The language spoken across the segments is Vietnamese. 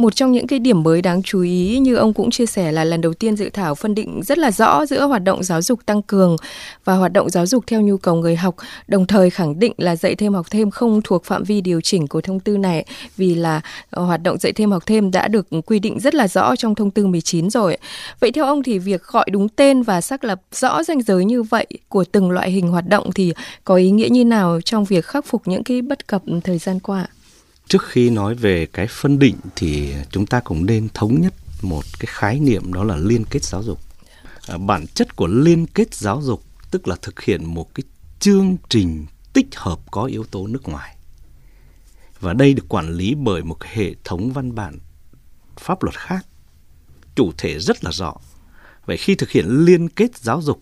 Một trong những cái điểm mới đáng chú ý như ông cũng chia sẻ là lần đầu tiên dự thảo phân định rất là rõ giữa hoạt động giáo dục tăng cường và hoạt động giáo dục theo nhu cầu người học, đồng thời khẳng định là dạy thêm học thêm không thuộc phạm vi điều chỉnh của thông tư này, vì là hoạt động dạy thêm học thêm đã được quy định rất là rõ trong thông tư 19 rồi. Vậy theo ông thì việc gọi đúng tên và xác lập rõ ranh giới như vậy của từng loại hình hoạt động thì có ý nghĩa như nào trong việc khắc phục những cái bất cập thời gian qua? Trước khi nói về cái phân định thì chúng ta cũng nên thống nhất một cái khái niệm, đó là liên kết giáo dục. Bản chất của liên kết giáo dục tức là thực hiện một cái chương trình tích hợp có yếu tố nước ngoài. Và đây được quản lý bởi một hệ thống văn bản pháp luật khác, chủ thể rất là rõ. Vậy khi thực hiện liên kết giáo dục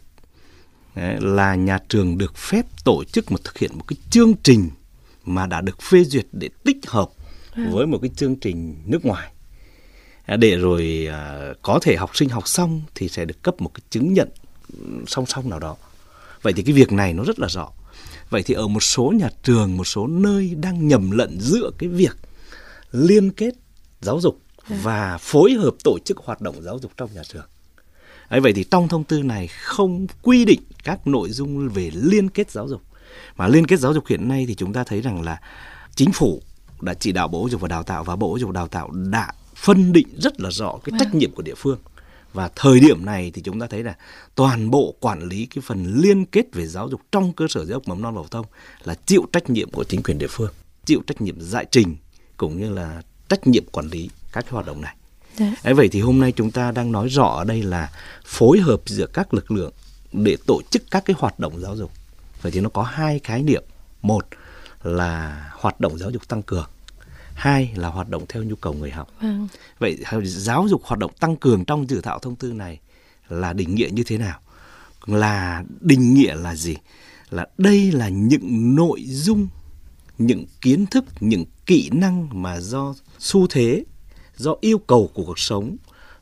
là nhà trường được phép tổ chức mà thực hiện một cái chương trình mà đã được phê duyệt để tích hợp với một cái chương trình nước ngoài, để rồi có thể học sinh học xong thì sẽ được cấp một cái chứng nhận song song nào đó. Vậy thì cái việc này nó rất là rõ. Vậy thì ở một số nhà trường, một số nơi đang nhầm lẫn giữa cái việc liên kết giáo dục và phối hợp tổ chức hoạt động giáo dục trong nhà trường. Vậy thì trong thông tư này không quy định các nội dung về liên kết giáo dục. Mà liên kết giáo dục hiện nay thì chúng ta thấy rằng là chính phủ đã chỉ đạo Bộ Giáo dục và Đào tạo, và Bộ Giáo dục và Đào tạo đã phân định rất là rõ cái trách nhiệm của địa phương. Và thời điểm này thì chúng ta thấy là toàn bộ quản lý cái phần liên kết về giáo dục trong cơ sở giáo dục mầm non và phổ thông là chịu trách nhiệm của chính quyền địa phương, chịu trách nhiệm giải trình cũng như là trách nhiệm quản lý các cái hoạt động này. Vậy thì hôm nay chúng ta đang nói rõ ở đây là phối hợp giữa các lực lượng để tổ chức các cái hoạt động giáo dục. Vậy thì nó có hai khái niệm. Một là hoạt động giáo dục tăng cường, hai là hoạt động theo nhu cầu người học. Vậy giáo dục hoạt động tăng cường trong dự thảo thông tư này là định nghĩa như thế nào? Là định nghĩa là gì? Là đây là những nội dung, những kiến thức, những kỹ năng mà do xu thế, do yêu cầu của cuộc sống,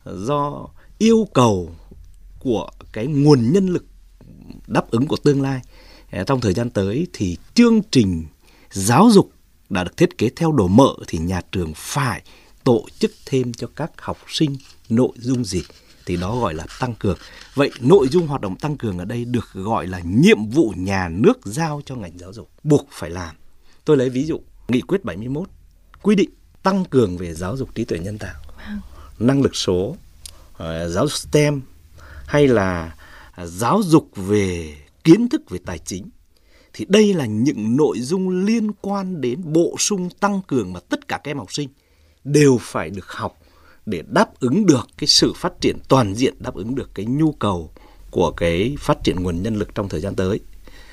do yêu cầu của cái nguồn nhân lực đáp ứng của tương lai. Trong thời gian tới thì chương trình giáo dục đã được thiết kế theo độ mở thì nhà trường phải tổ chức thêm cho các học sinh nội dung gì thì đó gọi là tăng cường. Vậy nội dung hoạt động tăng cường ở đây được gọi là nhiệm vụ nhà nước giao cho ngành giáo dục buộc phải làm. Tôi lấy ví dụ Nghị quyết 71 quy định tăng cường về giáo dục trí tuệ nhân tạo, năng lực số, giáo dục STEM, hay là giáo dục về kiến thức về tài chính. Thì đây là những nội dung liên quan đến bổ sung tăng cường mà tất cả các em học sinh đều phải được học để đáp ứng được cái sự phát triển toàn diện, đáp ứng được cái nhu cầu của cái phát triển nguồn nhân lực trong thời gian tới.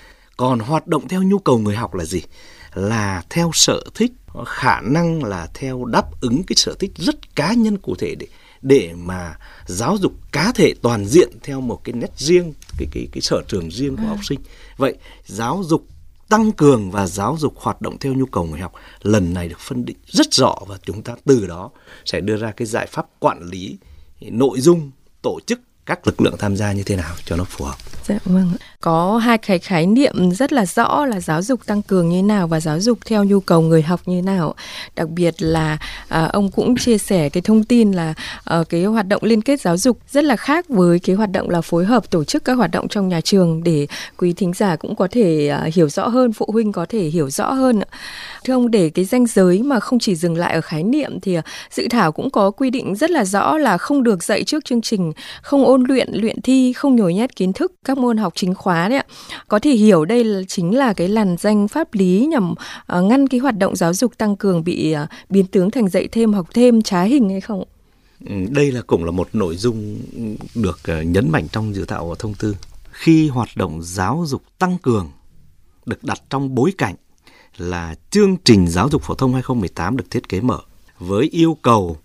Còn hoạt động theo nhu cầu người học là gì? Là theo sở thích, khả năng là theo đáp ứng cái sở thích rất cá nhân cụ thể để mà giáo dục cá thể toàn diện theo một cái nét riêng, cái sở trường riêng của học sinh. Vậy giáo dục tăng cường và giáo dục hoạt động theo nhu cầu người học lần này được phân định rất rõ, và chúng ta từ đó sẽ đưa ra cái giải pháp quản lý nội dung, tổ chức các lực lượng tham gia như thế nào cho nó phù hợp. Dạ vâng. Có hai cái khái niệm rất là rõ là giáo dục tăng cường như nào và giáo dục theo nhu cầu người học như nào. Đặc biệt là ông cũng chia sẻ cái thông tin là cái hoạt động liên kết giáo dục rất là khác với cái hoạt động là phối hợp tổ chức các hoạt động trong nhà trường, để quý thính giả cũng có thể hiểu rõ hơn, phụ huynh có thể hiểu rõ hơn. Thưa ông, để cái ranh giới mà không chỉ dừng lại ở khái niệm thì dự thảo cũng có quy định rất là rõ là không được dạy trước chương trình, không ôn luyện thi, không nhồi nhét kiến thức các môn học chính khóa đấy ạ. Có thể hiểu đây chính là cái làn danh pháp lý nhằm ngăn cái hoạt động giáo dục tăng cường bị biến tướng thành dạy thêm học thêm trá hình hay không? Đây cũng là một nội dung được nhấn mạnh trong dự thảo thông tư. Khi hoạt động giáo dục tăng cường được đặt trong bối cảnh là chương trình giáo dục phổ thông 2018 được thiết kế mở với yêu cầu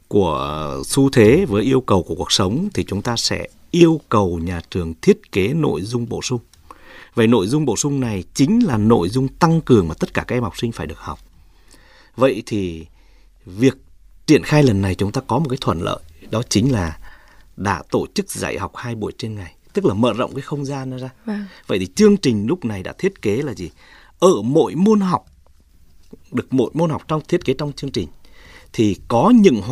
của xu thế, với yêu cầu của cuộc sống, thì chúng ta sẽ yêu cầu nhà trường thiết kế nội dung bổ sung. Vậy nội dung bổ sung này chính là nội dung tăng cường mà tất cả các em học sinh phải được học. Vậy thì việc triển khai lần này chúng ta có một cái thuận lợi, đó chính là đã tổ chức dạy học 2 buổi trên ngày, tức là mở rộng cái không gian nó ra. Vậy thì chương trình lúc này đã thiết kế là gì? Ở mỗi môn học, được mỗi môn học trong thiết kế trong chương trình thì có những